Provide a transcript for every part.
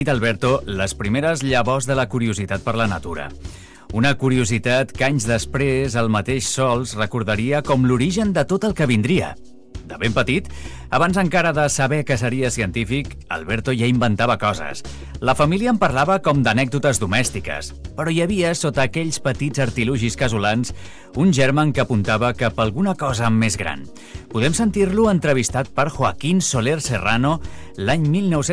Alberto, les primeres llavors de la curiositat per la natura. Una curiositat que anys després el mateix Sols recordaria com l'origen de tot el que vindria. De ben petit, abans encara de saber que seria científic, Alberto ja inventava coses. La família en parlava com d'anècdotes domèstiques, però hi havia, sota aquells petits artilugis casolans, un germen que apuntava cap a alguna cosa més gran. Podem sentir-lo entrevistat per Joaquín Soler Serrano l'any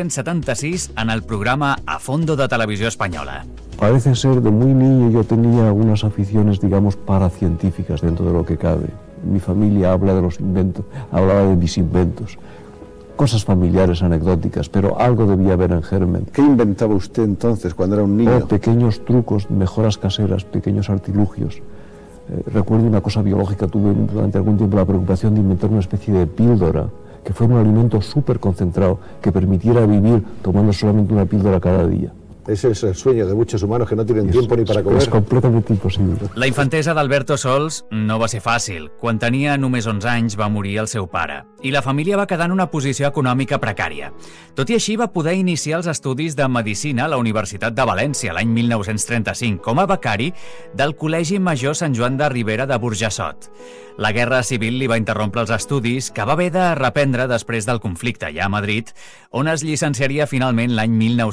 1976 en el programa A Fondo de Televisió Espanyola. Parece ser, de muy niño yo tenía algunas aficiones, digamos, paracientíficas dentro de lo que cabe. Mi familia habla de los inventos, hablaba de mis inventos, cosas familiares, anecdóticas, pero algo debía haber en germen. ¿Qué inventaba usted entonces cuando era un niño? Pequeños trucos, mejoras caseras, pequeños artilugios. Recuerdo una cosa biológica, tuve durante algún tiempo la preocupación de inventar una especie de píldora, que fuera un alimento súper concentrado, que permitiera vivir tomando solamente una píldora cada día. Ese es el sueño de muchos humanos que no tienen tiempo ni para comer. És completament impossible. La infantesa d'Alberto Sols no va ser fàcil. Quan tenia només 11 anys va morir el seu pare i la família va quedar en una posició econòmica precària. Tot i així va poder iniciar els estudis de Medicina a la Universitat de València l'any 1935 com a becari del Col·legi Major Sant Joan de Ribera de Burjassot. La Guerra Civil li va interrompre els estudis que va haver de reprendre després del conflicte ja a Madrid, on es llicenciaria finalment l'any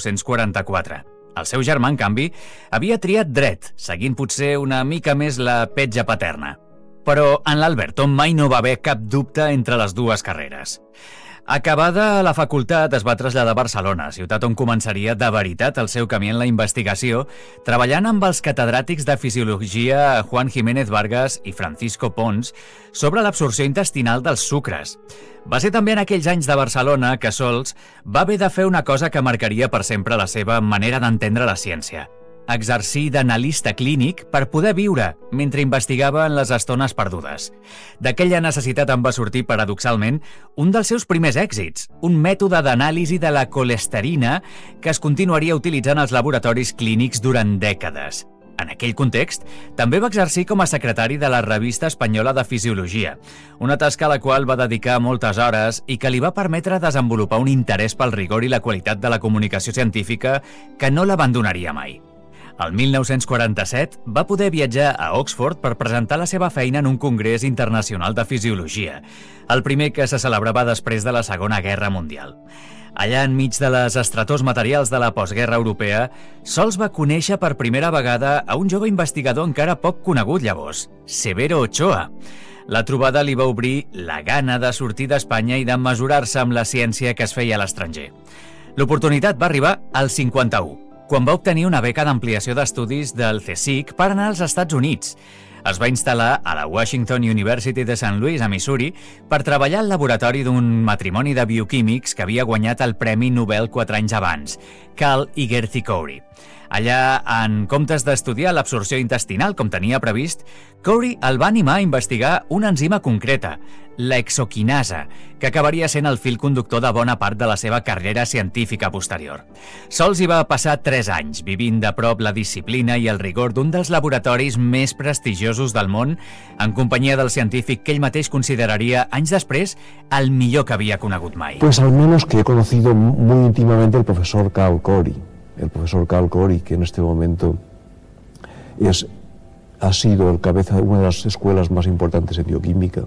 1944. El seu germà, en canvi, havia triat dret, seguint potser una mica més la petja paterna. Però en l'Alberto mai no va haver cap dubte entre les dues carreres. Acabada la facultat, es va traslladar a Barcelona, ciutat on començaria de veritat el seu camí en la investigació, treballant amb els catedràtics de fisiologia Juan Jiménez Vargas i Francisco Pons sobre l'absorció intestinal dels sucres. Va ser també en aquells anys de Barcelona que Sols va haver de fer una cosa que marcaria per sempre la seva manera d'entendre la ciència: exercir d'analista clínic per poder viure mentre investigava en les estones perdudes. D'aquella necessitat en va sortir, paradoxalment, un dels seus primers èxits, un mètode d'anàlisi de la colesterina que es continuaria utilitzant als laboratoris clínics durant dècades. En aquell context, també va exercir com a secretari de la Revista Espanyola de Fisiologia, una tasca a la qual va dedicar moltes hores i que li va permetre desenvolupar un interès pel rigor i la qualitat de la comunicació científica que no l'abandonaria mai. El 1947 va poder viatjar a Oxford per presentar la seva feina en un congrés internacional de fisiologia, el primer que se celebrava després de la Segona Guerra Mundial. Allà, enmig de les estretors materials de la postguerra europea, Sols va conèixer per primera vegada a un jove investigador encara poc conegut llavors, Severo Ochoa. La trobada li va obrir la gana de sortir d'Espanya i de mesurar-se amb la ciència que es feia a l'estranger. L'oportunitat va arribar al 51, quan va obtenir una beca d'ampliació d'estudis del CSIC per anar als Estats Units. Es va instal·lar a la Washington University de St. Louis, a Missouri, per treballar al laboratori d'un matrimoni de bioquímics que havia guanyat el Premi Nobel 4 anys abans, Carl i Gerty Cowrie. Allà, en comptes d'estudiar l'absorció intestinal, com tenia previst, Cowrie el va animar a investigar una enzima concreta, l'exoquinasa, que acabaria sent el fil conductor de bona part de la seva carrera científica posterior. Sols hi va passar 3 anys, vivint de prop la disciplina i el rigor d'un dels laboratoris més prestigiosos del món, en companyia del científic que ell mateix consideraria, anys després, el millor que havia conegut mai. Pues al menos que he conocido muy íntimamente al profesor Carl Cowrie. El profesor Carl Cowrie, que en este momento ha sido el cabeza de una de las escuelas más importantes en bioquímica.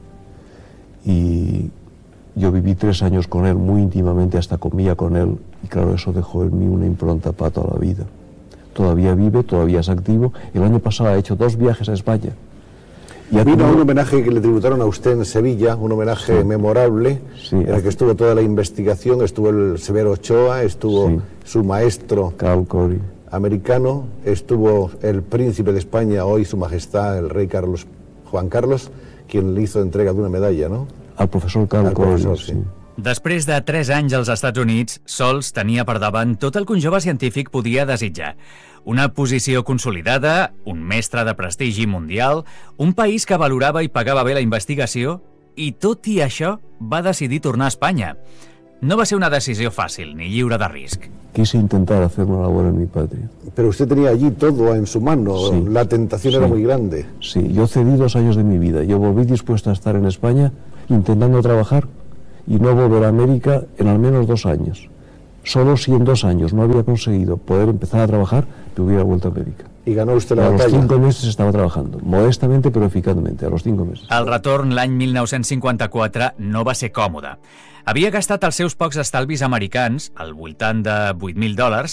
Y yo viví 3 años con él, muy íntimamente, hasta comía con él, y claro, eso dejó en mí una impronta para toda la vida. Todavía vive, todavía es activo. El año pasado ha hecho 2 viajes a España. Y vino un homenaje que le tributaron a usted en Sevilla, un homenaje memorable, en el que estuvo toda la investigación, estuvo el Severo Ochoa, estuvo su maestro Carl Cowrie americano, estuvo el príncipe de España, hoy su majestad, el rey Juan Carlos, quien le hizo entrega d'una medalla, no? Al professor Carl Cowrie, sí. Després de 3 anys als Estats Units, Sols tenia per davant tot el que un jove científic podia desitjar. Una posició consolidada, un mestre de prestigi mundial, un país que valorava i pagava bé la investigació, i tot i això va decidir tornar a Espanya. No va ser una decisió fàcil ni lliure de risc. Quise intentar hacer una labor en mi patria. Pero usted tenía allí todo en su mano, la tentación era muy grande. Sí, yo cedí 2 años de mi vida. Yo volví dispuesto a estar en España intentando trabajar y no volver a América en al menos 2 años. Solo si en 2 años no había conseguido poder empezar a trabajar, me hubiera vuelto a América. ¿Y ganó usted la batalla? A los 5 meses estava trabajando, modestamente però eficazmente, a los 5 meses. El retorn l'any 1954 no va ser còmode. Havia gastat els seus pocs estalvis americans, al voltant de $8.000,